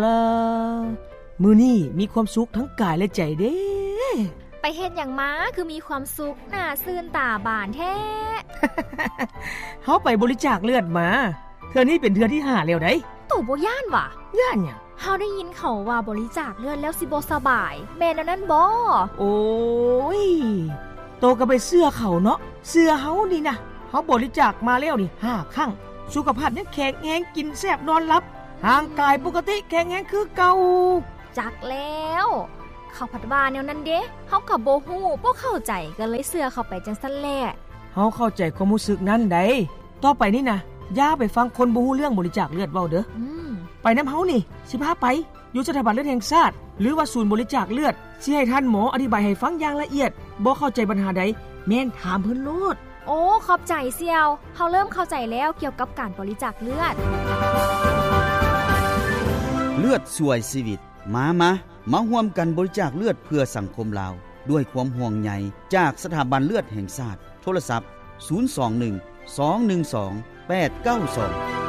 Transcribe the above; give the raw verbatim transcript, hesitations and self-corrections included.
ล่ะมื้อนี้มีความสุขทั้งกายและใจเด้ไปเฮ็ดหยังมาคือมีความสุขหน้าซื่นตาบานแท้เฮาไปบริจาคเลือดมาเทื่อนี้เป็นเทื่อที่ห้าแล้วไดตู่บ่ย่านว่ะย่านหยังเฮาได้ยินเขาว่าบริจาคเลือดแล้วสิบ่สบายแม่นอันนั้นบ่โอ้ยโตก็ไปเชื่อเขาเนาะเชื่อเฮานี่นะเฮาบริจาคมาแล้วนี่ห้าครั้งสุขภาพยังแข็งแรงกินแซ่บนอนหลับร่างกายปกติแข็งแรงคือเก่าจักแล้วเขาผัดว่าแนวนั้นเด้เฮาก็บ่ฮู้บ่เข้าใจก็เลยเชื่อเข้าไปจังซั่นแหละเฮาเข้าใจความรู้สึกนั้นได้ต่อไปนี่นะอย่าไปฟังคนบ่ฮู้เรื่องบริจาคเลือดเว้าเด้ออืมไปนำเฮานี่สิพาไปอยู่สถาบันเลือดแห่งชาติหรือว่าศูนย์บริจาคเลือดสิให้ท่านหมออธิบายให้ฟังอย่างละเอียดบ่เข้าใจปัญหาใดแม่นถามเพิ่นโลดโอ้ขอบใจเสี่ยวเฮาเริ่มเข้าใจแล้วเกี่ยวกับการบริจาคเลือดเลือดช่วยชีวิตมามามาร่วมกันบริจาคเลือดเพื่อสังคมลาวด้วยความห่วงใยจากสถาบันเลือดแห่งชาติโทรศัพท์ศูนย์ สอง หนึ่ง สอง หนึ่ง สอง แปด เก้า สอง